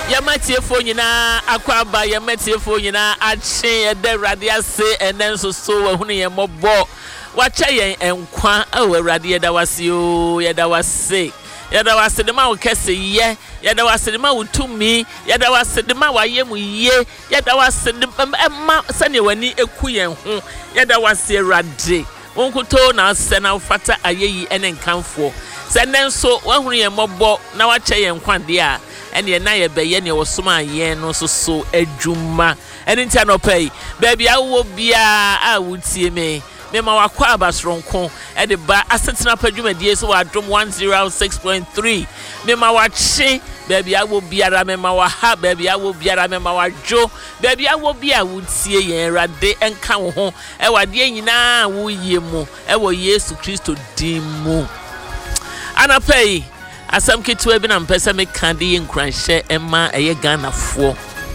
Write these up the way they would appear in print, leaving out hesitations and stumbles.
Yamatiefo nyina akwaba yamatiefo nyina ache ede Awurade ase enen so wahunu ye mobbo wacha yen enkwa Awurade yeda wase o yeda wase de ma wo kese ye yeda wase de ma wo tumi yeda wase de ma wayemu ye yeda wase de ma sane wani eku yen ho yeda wase Awurade wonkuto na ase na fata ayeyi enen kanfo senen so wahunu ye mobbo na wacha yen kwande a ene na ye beye ne wosoma ye no so adwuma ene ntia no pay baby awo bia a wutie me ma wakwa abasronko e de ba asetena padwumadie so wadom 106.3 me ma wache baby awo biara me ma wa ha baby awo biara me ma wajo baby awo bia wutie ye Awurade enka wo ho e wade nyina wo yemu e wo Yesu Kristo dimu anapay asam ketewa bi na mpesa me kan de nkranhye ema eye Ghanafoɔ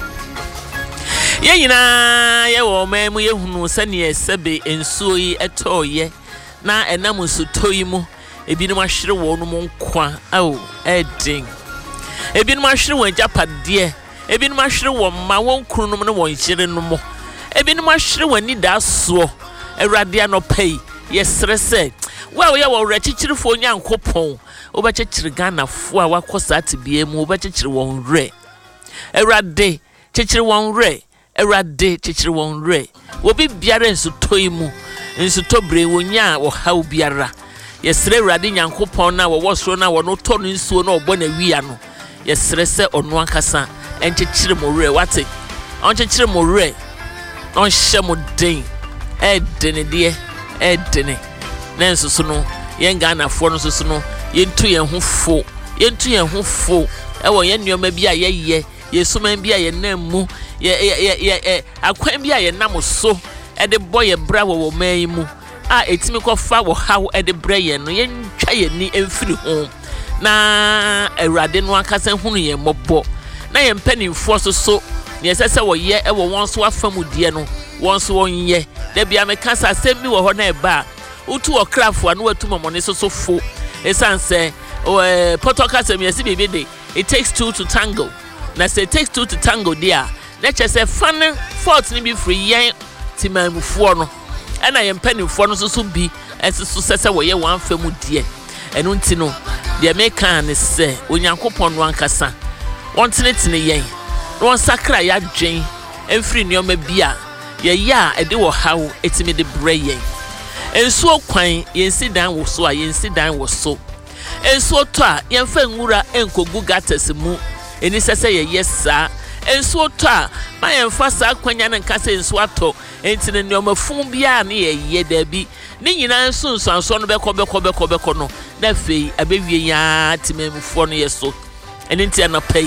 ye nyina ye wo memu ye hunu sane esebe ensuo yi etoye na enam nsutoyi mu ebinom ahwere wo no nkwa aw edin ebinom ahwere wo agapade ebinom ahwere wo ma won kununum ne won hyere no mo ebinom ahwere wo ni daso Awurade anopay yesre se wa ye wo rechichirifo nyankopon obachechire Ghanafoɔ a wakosa atibie mu obachechire won re Awurade chechire won re Awurade chechire won re obi biara nsutoyi mu nsutobre wonya wo haw biara yesre Awurade nyankopon na wo wosoro na wo no to no nsuo na obɔ na wiya no yesre se ono ankasa enchechire mo re wate onchechire mo re on hye mo den edene de edene na nsuso no yen Ghanafoɔ no nsuso no yentu yen ho fo ewo yen nneoma bi a ye yesuman bi a ye namu ye akwan bi a ye nam so e de boye bra wo man mu a etimi kofa wo hawo e de bra ye no yen twa ye ni emfiri ho na Awurade no akasa hunu ye mobbo na ye mpanimfo so ne sese wo ye e wo won so afamudie no won so won ye da bia me kasa asem bi wo ho na e ba utu okrafo anu atu momone so fo esanse potokasem yesi bibi de it takes two to tango na say it takes two to tango dia na chese fan fault ni bi free yen timamufuo no na ye mpanimfo no so bi esiso sese wo ye wan famudie enu nti no de me kan ne se onyankopon no ankasa won tenetene yen won sakra ya dwen emfiri nneoma bi a ye ya ede wo hawo etimi de bre yen ensuo kwan yensi dan wo so a yensi dan wo so ensuo to a yenfa nwura enkogu gatas mu eni sese ye yesa ensuo to a ma yenfa sa kwanya ne nkasa ensuo ato entine ne omafun bia ne ye da bi ne nyina nsunsanso no beko no na fei abewie ya timemfo no yeso eni ntia na pay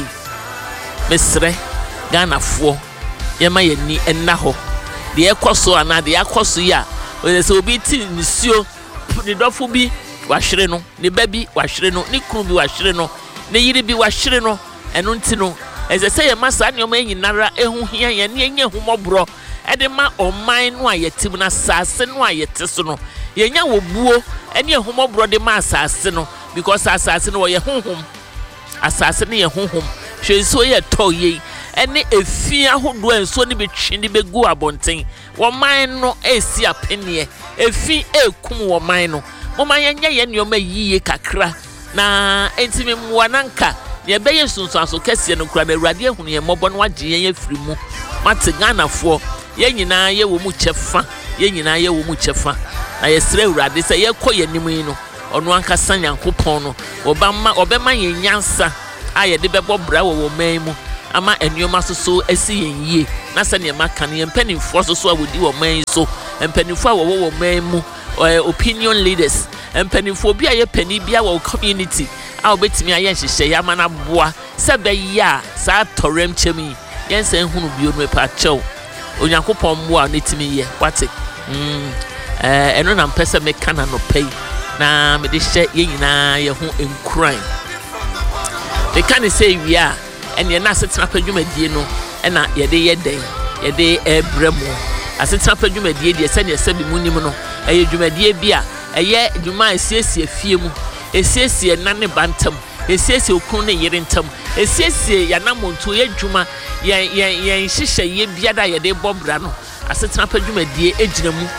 mesre Ghanafoɔ yema ye ni enna ho de ekoso ana de akoso ya so obi ti nsuo ni dofo bi wahwere no ne babi wahwere no ne kunu bi wahwere no ne yiri bi wahwere no eno nti no ezese ye masa ne o ma nyinara ehu hia ye ne enye humobro e de ma oman no ayetim na sase no ayete so no ye nya wo buo ene humobro de ma asase no because asase no ye honhom asase ne ye honhom hwenso ye toye ene efia hodo enso ne betwi ne begu abonten wo man no esi apenie efi ekum wo man no mo man yenya ye nneoma yiye kakra na entimi mwananka ye beye sunsanso kese no kura na Awurade ehunu ye mobɔ no agye ye afiri mu mate Ghanafoɔ ye nyina ye wo mu kyefa ye nyina ye wo mu kyefa na ye sere Awurade sɛ ye kɔ ye nimu yi no ɔno ankasa Nyankopɔn no obema ye nyansa a ye de bɛbɔ bra wo man mu ama ennioma so esi yenye na se ne maka ne mpanimfo so a wodi wo man so mpanimfo a wo man mu opinion leaders mpanimfo bi a ye pani bia wo community a obetimi aye hyehyɛ ya mana boa se be ya sa torem chemi yensen hunu bio no pa chew onyankopɔn mo a netimi ye wate eno na mpesa me kana no pay na me de hye ye nyina ye ho enkran de kan say wi a ene na asetena padwumadie no na ye de den ye de ebremo asetena padwumadie de se ne se bi munim no eye dwumadie bi a eye dwuma esiesie fie mu esiesie na ne bantam esiesie okunu ne yere ntam esiesie yanamonto ye dwuma yen hyehyɛ ye biada ye de bobra no asetena pa dwumadie egyina mu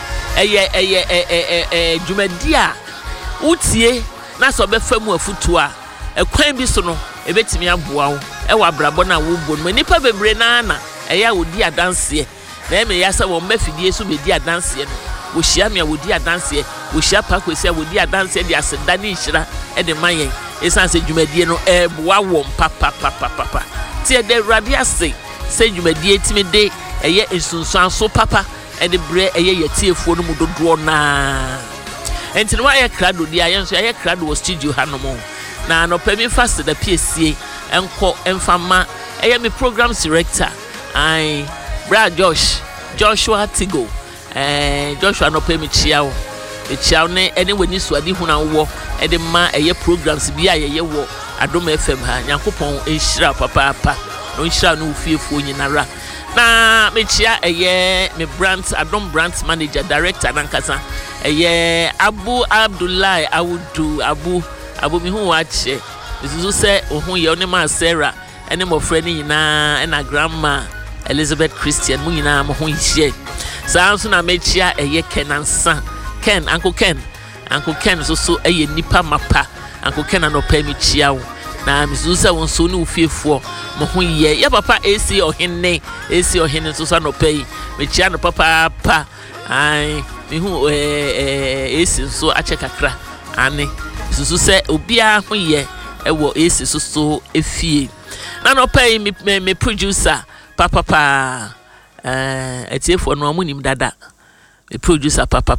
dwumadie a utie na so befa mu afutu a ekwan bi so no ebetimi aboa wo ewa brabo na wo bo no nipa bebre na eya wodi adanse na me ya se wo mafidie so bedi adanse no wo hia me wodi adanse wo hia pa kwesi wodi adanse de aseda ne nhira de mayen esanse dwumadie no boa wo papa tie de Awurade ase se dwumadie timi de eye ensunsuan so papa de bre eye yetiefuo no mudodo na entini wa ye krado dia ye nso ye krado wo studio hanomo na no pemi fast da PSA enko emfama eye me program director ai Brad Joshua Tigo Joshua no pemi chiao ne ene wani suade huna wo de ma eye programs bia ye wo Adom FM ha Nyankopɔn enhyira papa no enhyira no fiefo nyinara na me chia eye me Adom brand manager director nankasa eye Abu Abdullahi Awudu Abu mi hu wa che isusu se ohun ye oni ma Sarah ene mo frɛ ni nyina na grandma Elizabeth Christian mu nyina mo hu yie saa nso na me chia eye Kenansa Uncle Ken so eye nipa mapa Uncle Ken no pa mi chia wo na misu se won so no fiefo mo hu ye ya papa AC ohene so no pa yi me chia no papa ai mi hu AC so ache kakra ane susu se obia hu ye ewo AC so efie na no pa yi me producer papa etiefo no amunim dada me producer papa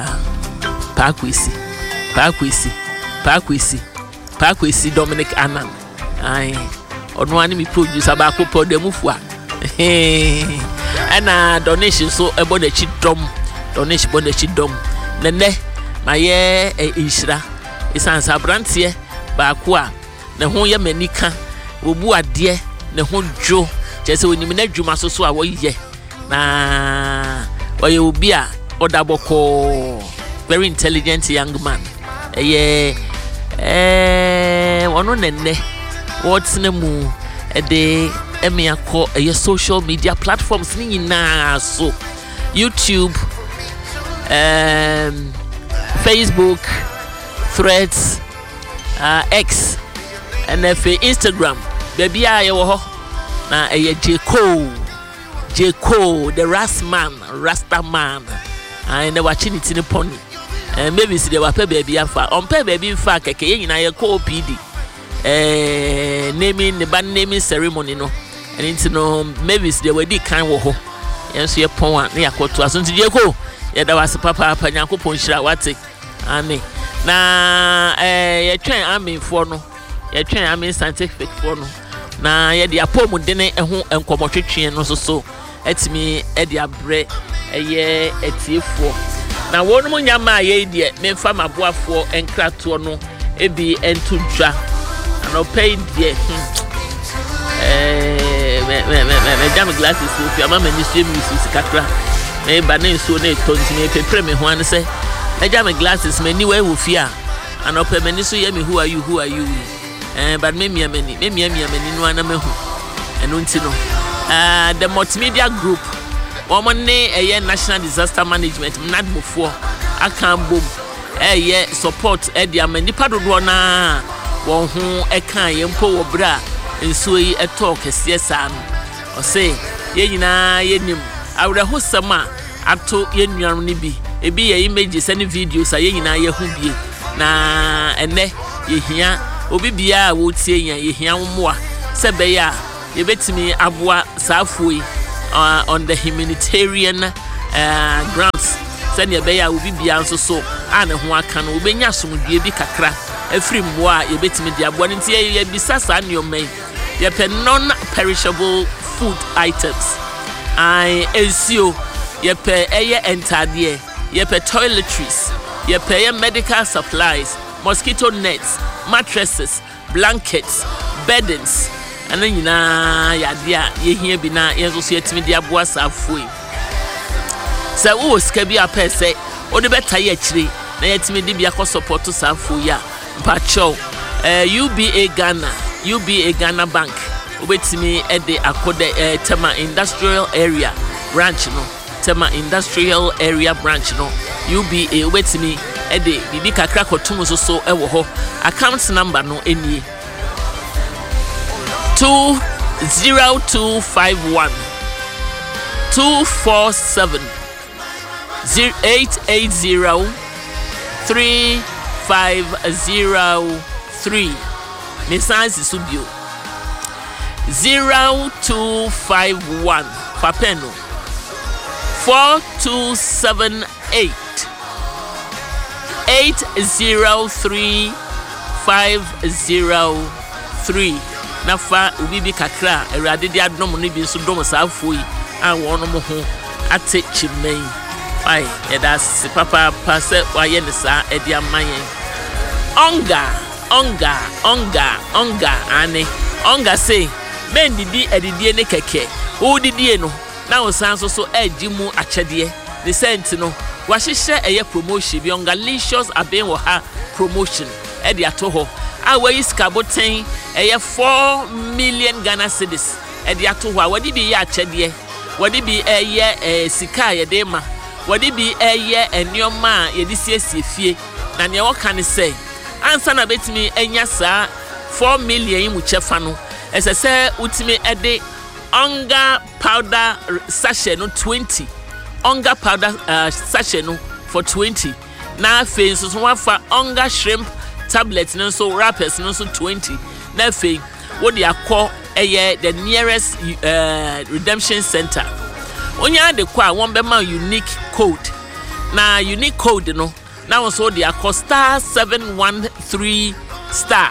Pakwesi Dominic Anan ai ono ani me producer ba ko podemufua ana donation so ebo na chi dom donation bo na chi dom nene maye inshira isansa brantie ba ko a ne ho ye manika obu ade ne ho dwo chese onim na dwuma so a wo ye na oye obi a odaboko very intelligent young man ono nenne what's nemu de emiako social media platforms ni nyina so YouTube Facebook Threads X and Instagram baby a ye wo ho na J.Cole the Rasta man and the watching it in the pony and maybe see the wape baby afa on pe baby fa keke ye nyina ye ko PD naming the band naming ceremony no and into no maybe see the wedi kan wo ho yenso ye pon a na yakoto aso nti J.Cole ye da was papa Nyankopon hira wate amen na ye twen amen for no ye twen amen scientific for no na ye de apom de ne ho enkomotwetwe no so etimi e de abre eye etiefo na wonu mu nyama ye de memfa maboafo enkrato no ebi entudwa no pay de me jam glasses so fi ama mani so mi so sikakra me ba na so na tonti me pepre me ho an se me jam glasses mani we wo fi a anope mani so ye me who are you but me mia mani no ana me hu eno nti no the multimedia group woman ne national disaster management nadmofo aka bom support di amanipa dodo na won ho eka ye mpo wo bra enso yi talk siesa no o say ye nyina ye nim awre hosama ato ye nuan ne bi ebi ye images and videos ye nyina ye hu bie na ene ye hia obi bia wo tie ye hia wo se be ya ye betimi aboa saafoi on the humanitarian grounds send ye be ya obi bia nso so ana ho aka no obenya somdue bi kakra afiri mmoa ye betimi dia aboa nti ye bisasa nneomai ye pe non perishable food items ensio ye pe entadie ye pe toiletries ye pe medical supplies mosquito nets mattresses blankets beddings and then ya dia ye hia bi na ye so yetimi dia boa safoi se wo ska bi apese o de beta ye kire na yetimi di bia ko support safoi ya mpacho UBA Ghana Bank obetimi ede akode Tema Industrial Area branch no Tema Industrial Area branch no UBA obetimi ede bibi kakra kotum so ewo ho. Account number no enie 20251 247 0880 3503 Message subio 0251 Papeno 4278 803503 Nafa ubibi kakra erade de adom no bi so dom saafo yi a wono mo ho ate chimen ai eda se papa pase waye ne sa edi amayen onga ane onga say men didi edidie ne keke wo didie no na wo san so agimu akyede the sent no wahihye eye promotion bi ongalicious aben wo ha promotion edi ato ho awayi skaboten eye 4 million Ghana cedis edi ato ho wadi bi ya akyede wadi bi eye sika ye de ma wadi bi eye enioma ye di siesie fie na ne wo kan say ansa na betimi enya saa 4 million mu chefa no esese utimi ede onga powder sachet no 20 onga powder sachet no for 20 na fe so wafa onga shrimp tablet no so wrappers no so 20 na fe wo de akọ eye the nearest redemption center onya de kwa won be ma unique code na unique code no na wo so de akọ star 713 star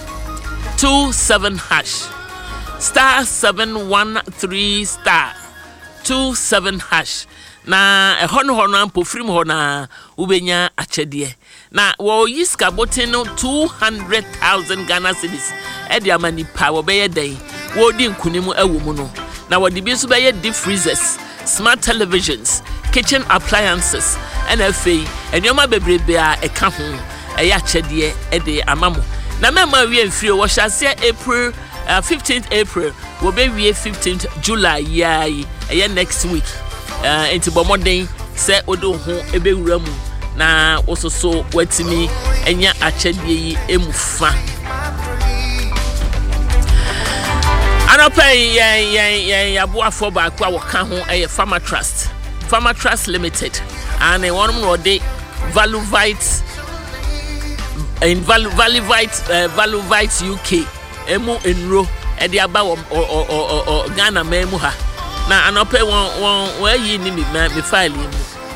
27 hash star 713 star 27 hash na hono ampofrim hona ubenya akyede na wo yiska boteno 200,000 Ghana cedis e de amani pa wo beye den wo di nkunimu ewomu no na wo di bi so beye deep freezers, smart televisions, kitchen appliances and afei enyoma bebrebe a eka ho e akyede e de amamo na mema wie mfiri wo hyase April 15th April wo be wie 15th July yai e next week enti bomodin se odo ho ebe wura mu na ososo watimi enya akyede yi emufa anopai yen yaboafo ba kwa woka ho eye Farmer Trust Limited and one no de Valuvite Valuvite UK emu enro e de aba o Ghana memu ha na anope won yi ni me file mu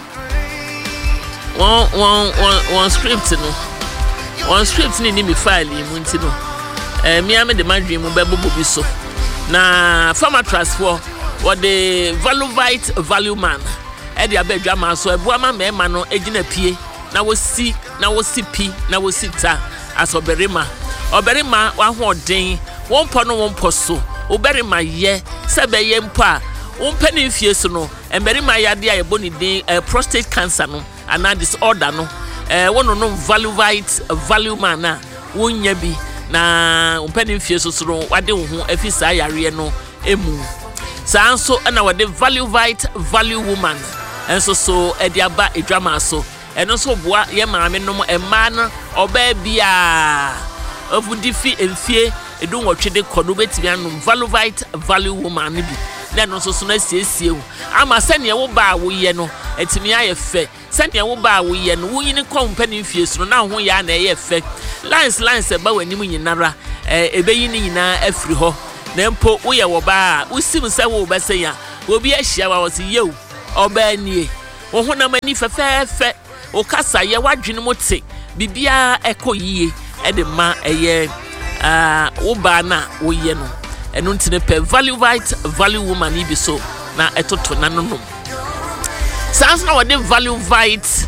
one script no one script ni me file mu nti no me am de madwin mu be bobo bi so na Farmer Trust for what the Valuvite Value Man e de abadwa ma so ebu ama mema no egina pie na wosi pi na wosi ta asoberima oberima wa hoden wonpo no wonpo so oberima ye sebe ye mpo a wonpe ne fie so no emberima yade a yeboni din prostate cancer no ana disorder no wono no Valuvite Value Man na wonya bi na wonpe ne fie so so no wade wo ho afisa yare no emu sanso na wade Valuvite Value Woman enso so e dia ba edwama so eno so boa ye maame no ema no oba bia ofudifi enfie edu nwotwede kono betimi anum Valuvite Value Woman bi na no so na siesie wu ama sene wo ba wo ye no etimi aye fe sene wo ba wo ye no wo yini kompani mfie so na ho ya na ye fe lines e ba wani mu nyinara ebeyi ni nyina afiri ho na mpo wo ye wo ba usim se wo ba se ya obi ahia wa wo se ye oba nie wo ho na mani fefefe o kasa ye wadwene mote bibia ekoyie e de ma eye wo ba na wo ye no eno ntine pe Valuvite Value Woman ibi so na etoto na nonom sans na wode Valuvite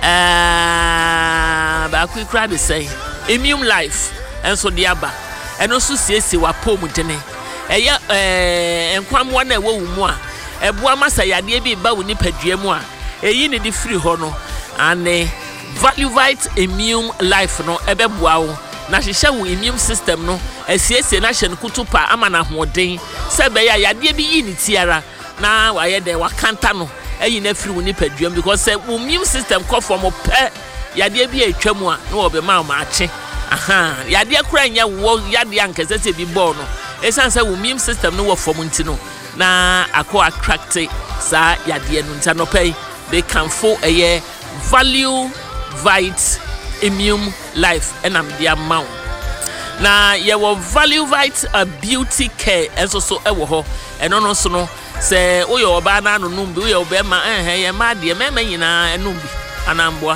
ba kwikra de say Immune Life enso de aba eno so siesie wa pom dene eye enkwamwa na ewo mu a ebua masa yade bi ba wo nipadua mu a eyi ne di free ho no ane Valuvite Immune Life no ebeboa wo na hyehyɛ wo immune system no asiesie na hye no kutupa ama na hoɔden sɛ be ya yade bi yi ne tiara na wayɛ de wakanta no ayi na firi wo nipaduam because wo immune system kɔ from pɛ yade bi atwa mu a na wo be ma akye yade akura nya wo yade ankasa sɛ bi bɔ no esan sɛ wo immune system no wɔ from nti no na akɔ attract sa yade no nta no pɛ they can for a value vite immune life and am their mount na ye will value vite a beauty care enso so ewo ho eno no so no se wo ye oba na no numbi wo ye oba ma ye ma de me nyina enumbi anamboa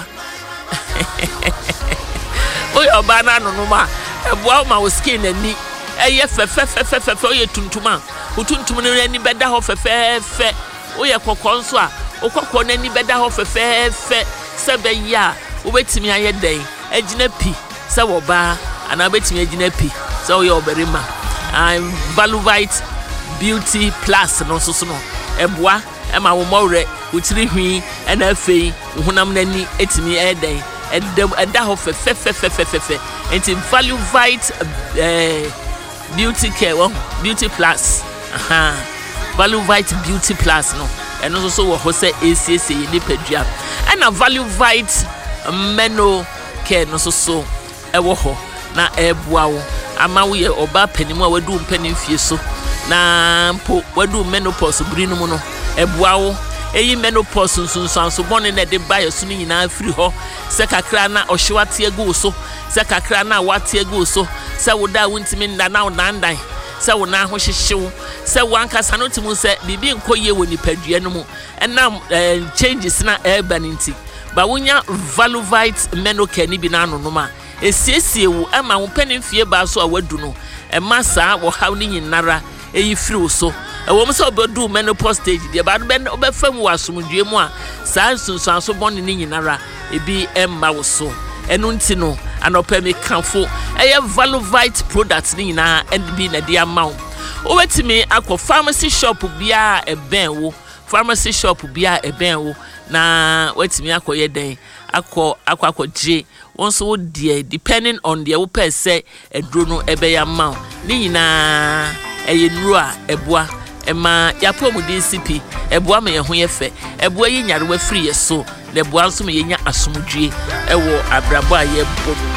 wo ye oba na no ma eboa ma wo skin ani eye fe wo ye tuntuma wo tuntum no ani beda ho fe wo ye kokon so a wo kokon ani beda ho fe se be ya wo betimi aye den agina pi se wo ba ana betimi agina pi se wo ye oberima Valuvite Beauty Plus no so no eboa e ma wo mowre wo tiri hwi e na afei wo honam nani etimi eden edam eda ho fe enti Valuvite Beauty Care Beauty Plus Valuvite Beauty Plus no eno so wo ho se ACC ni padua na Valuvite Meno Care no so ewo ho na eboa wo ama wo ye oba panimu a wadu mpani fie so na mpo wadu menopause biri no mu no eboa wo eyi menopause nsunsanso bone na de ba yeso ni nyina afiri ho se kakra na ohwewate agu so se kakra na wate agu so se woda wontimi nda na wonandan se wona ho hyehyew se wankasa no timu se bibi nkoye woni padua no mu enam changes na urban nti ba wonya Valuvite Meno Care ni bi na no no ma esiesie wu ama wo panin fie ba so a wadu no ema saa wo haw ni nyinara eyi firi so wo mo so obedu menopause stage de ba do be obefam wo asomdue mu a saa sunsun so bone ni nyinara ebi emma wo so enu nti no anopa me kanfo eye Valuvite products ni nyina and bi na dia maw wo wetimi akọ pharmacy shop bia eben wo pharmacy shop bia eben wo na wetimi akọ yeden akọ je onso wo die depending on the wo per se edro no ebe ya maw ni nyina eye nuru a eboa ema yapomu DCP eboa me ye ho ye fe eboa yi nyarewa free ye so na eboa nso me ye nya asomdue ewo abrabo a ye bono